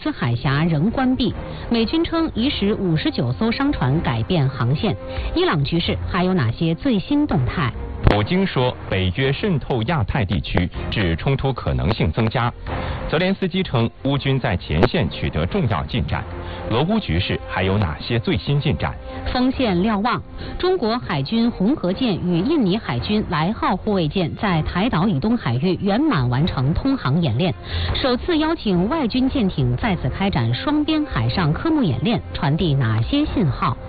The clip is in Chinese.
斯海峡仍关闭，美军称已使59艘商船改变航线。伊朗局势还有哪些最新动态？ 普京说，北约渗透亚太地区，致冲突可能性增加。泽连斯基称，乌军在前线取得重要进展。俄乌局势还有哪些最新进展？ 锋线瞭望，中国海军红河舰与印尼海军来号护卫舰在台岛以东海域圆满完成通航演练，首次邀请外军舰艇在此开展双边海上科目演练，传递哪些信号？